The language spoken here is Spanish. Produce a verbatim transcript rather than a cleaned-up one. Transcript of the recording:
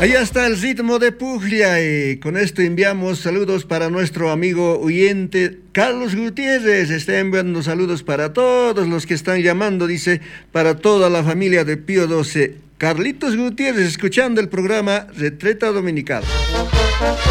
Allá está el ritmo de Puglia y con esto enviamos saludos para nuestro amigo oyente Carlos Gutiérrez. Está enviando saludos para todos los que están llamando, dice, para toda la familia de Pío doce. Carlitos Gutiérrez, escuchando el programa Retreta Dominical.